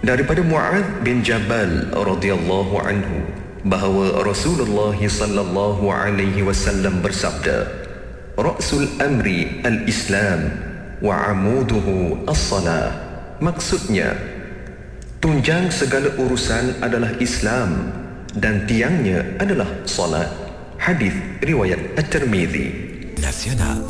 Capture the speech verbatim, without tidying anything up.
Daripada Mu'adz bin Jabal radhiyallahu anhu bahawa Rasulullah sallallahu alaihi wasallam bersabda, "Ra'sul amri al-Islam wa 'amuduhu as-salah." Maksudnya, tunjang segala urusan adalah Islam dan tiangnya adalah salat. Hadis riwayat At-Tirmizi. Nasional.